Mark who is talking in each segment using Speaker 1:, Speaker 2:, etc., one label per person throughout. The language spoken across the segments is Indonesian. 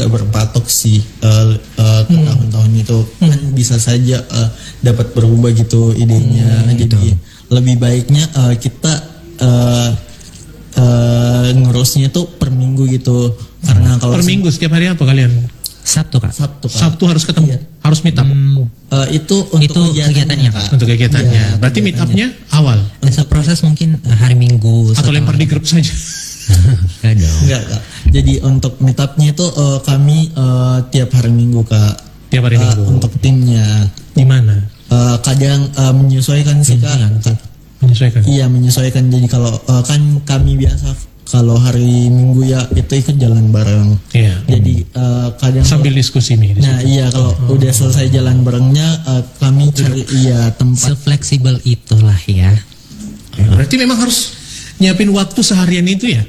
Speaker 1: nggak berpatok sih ke tahun-tahun itu, kan bisa saja dapat berubah gitu idenya. Jadi lebih baiknya kita ngurusnya tuh per minggu gitu, karena kalau
Speaker 2: per minggu setiap hari apa kalian?
Speaker 3: Sabtu Kak.
Speaker 2: Sabtu harus ketemu, harus meet up.
Speaker 1: Itu untuk
Speaker 3: kegiatannya Kak.
Speaker 2: Untuk kegiatannya. Berarti meet up-nya awal.
Speaker 3: Proses mungkin hari Minggu.
Speaker 2: Atau lempar di grup saja.
Speaker 1: Enggak Kak. Jadi untuk meet up-nya itu kami tiap hari Minggu Kak.
Speaker 2: Tiap hari Minggu.
Speaker 1: Untuk timnya.
Speaker 2: Di mana?
Speaker 1: Kadang menyesuaikan sih Kak.
Speaker 2: Menyesuaikan.
Speaker 1: Iya, menyesuaikan. Jadi kalau kan kami biasa kalau hari Minggu ya itu ikut jalan bareng.
Speaker 2: Iya.
Speaker 1: Jadi kadang
Speaker 2: sambil diskusi nih.
Speaker 1: Nah iya, kalau udah selesai jalan barengnya kami cari tempat.
Speaker 3: Sefleksibel itulah ya.
Speaker 2: Berarti memang harus nyiapin waktu seharian itu ya?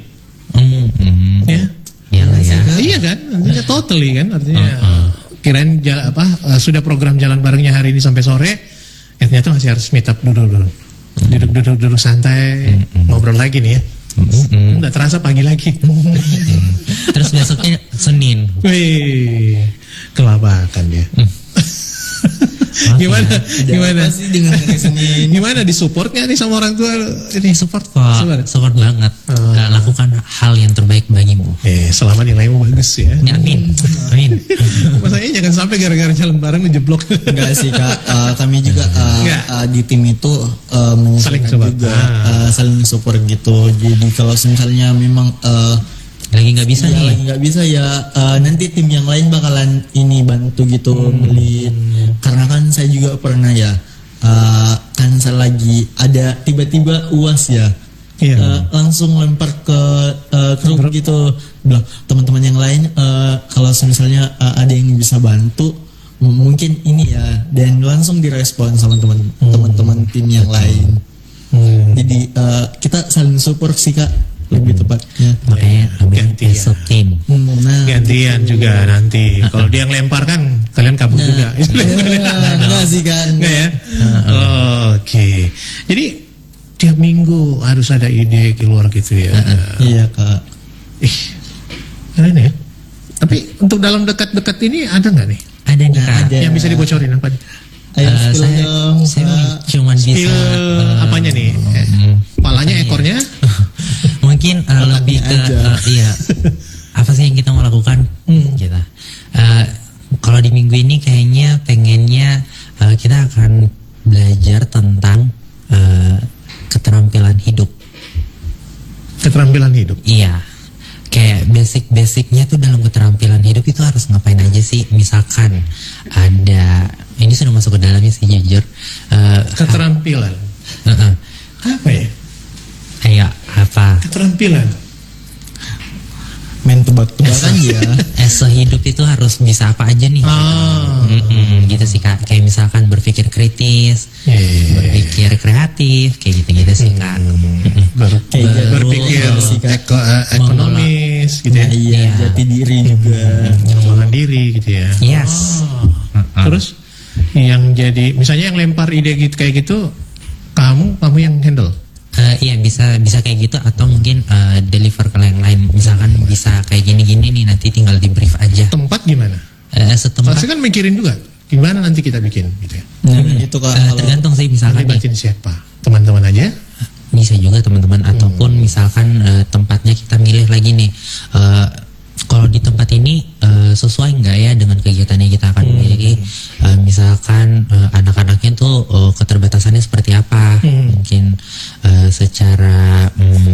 Speaker 2: Ya.
Speaker 3: Iyalah ya.
Speaker 2: Iya kan? Artinya totally kan? Artinya kirain sudah program jalan barengnya hari ini sampai sore, ternyata masih harus meet up dulu. Duduk santai, ngobrol lagi nih ya. Nggak terasa pagi lagi.
Speaker 3: Terus besoknya Senin.
Speaker 2: Wih, kelabakan dia. Gimana
Speaker 1: sih dengan hari Senin?
Speaker 2: Gimana disupport nggak nih sama orang tua ini?
Speaker 3: Support kok, support banget. Lakukan hal yang terbaik bagimu.
Speaker 2: Selama nilaimu bagus ya.
Speaker 3: Amin.
Speaker 2: Maksudnya jangan sampai gara-gara jalan bareng ngejeblok.
Speaker 1: Enggak sih Kak, kami juga di tim itu
Speaker 2: saling support
Speaker 1: juga, saling support gitu. Jadi kalau misalnya memang
Speaker 3: lagi nggak bisa nih,
Speaker 1: lagi nggak bisa ya nanti tim yang lain bakalan ini bantu gitu beli. Karena kan saya juga pernah ya kan saya lagi ada tiba-tiba UAS ya. Langsung lempar ke grup gitu, bilang teman-teman yang lain kalau misalnya ada yang bisa bantu mungkin ini ya, dan langsung direspon sama teman-teman tim yang lain. Jadi kita saling support sih Kak, lebih tepatnya.
Speaker 3: Makanya gantian tim.
Speaker 2: Gantian juga nanti. Kalau dia yang lempar kan kalian kabur juga.
Speaker 1: Enggak sih kan.
Speaker 2: Enggak ya. Oke. Jadi tiap minggu harus ada ide keluar gitu ya.
Speaker 1: Iya Kak.
Speaker 2: Keren ya. Tapi untuk dalam dekat-dekat ini ada nggak nih?
Speaker 3: Ada nih Kak.
Speaker 2: Yang bisa dibocorin apa?
Speaker 3: Saya cuma bisa
Speaker 2: apanya nih? Palanya, ekornya?
Speaker 3: Mungkin lebih ke iya. Apa sih yang kita mau lakukan? Kita. Kalau di minggu ini kayaknya pengennya kita akan belajar tentang keterampilan hidup.
Speaker 2: Keterampilan hidup?
Speaker 3: Iya. Kayak basic-basicnya tuh dalam keterampilan hidup itu harus ngapain aja sih? Misalkan ada, ini sudah masuk ke dalamnya sih jujur.
Speaker 2: Keterampilan? Apa ya?
Speaker 3: Ayo, apa?
Speaker 2: Keterampilan?
Speaker 1: Main tebak-tebakan ya.
Speaker 3: Sehidup itu harus bisa apa aja nih? Gitu sih Kak. Kayak misalkan berpikir kritis, berpikir kreatif, kayak gitu-gitu sih Kak.
Speaker 2: Berpikir ekonomis gitu ya.
Speaker 1: Iya, jati diri juga.
Speaker 2: Pengembangan diri gitu ya.
Speaker 3: Yes.
Speaker 2: Terus yang jadi, misalnya yang lempar ide gitu kayak gitu, kamu yang handle?
Speaker 3: Iya bisa kayak gitu, atau mungkin deliver ke yang lain. Misalkan bisa kayak gini-gini nih, nanti tinggal di brief aja.
Speaker 2: Tempat gimana?
Speaker 3: Setempat.
Speaker 2: Pasti kan mikirin juga gimana nanti kita bikin gitu ya.
Speaker 1: Itu Kak.
Speaker 3: Tergantung sih, misalkan
Speaker 2: libatin siapa? Teman-teman aja?
Speaker 3: Bisa juga teman-teman, ataupun misalkan tempatnya kita milih lagi nih. Kalau di tempat ini sesuai nggak ya dengan kegiatan yang kita akan miliki? Misalkan anak-anaknya tuh keterbatasannya seperti apa? Mungkin secara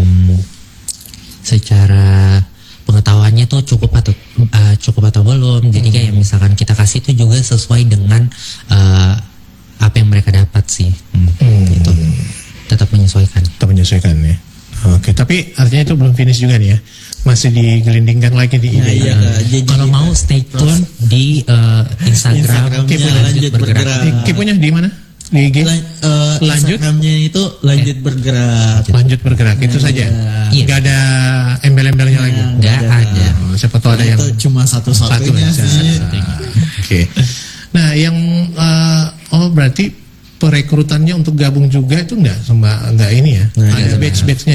Speaker 3: pengetahuannya tuh cukup atau belum? Jadi kayak misalkan kita kasih tuh juga sesuai dengan apa yang mereka dapat sih. Gitu. Tetap menyesuaikan.
Speaker 2: Ya. Oke, tapi artinya itu belum finish juga nih ya. Masih digelindingkan lagi di ide.
Speaker 1: Iya,
Speaker 3: kalau mau stay tune di Instagram
Speaker 1: lanjut bergerak.
Speaker 2: Keponya di mana? Di IG? Lanjut.
Speaker 1: Instagramnya itu lanjut bergerak.
Speaker 2: Lanjut bergerak itu saja.
Speaker 3: Iya.
Speaker 2: Gak ada embel-embelnya lagi.
Speaker 3: Gak ada.
Speaker 2: Siapa tahu ada yang
Speaker 1: itu cuma satu-satunya sih.
Speaker 2: Oke. Nah, yang berarti perekrutannya untuk gabung juga itu enggak ini ya. Ada batch-batchnya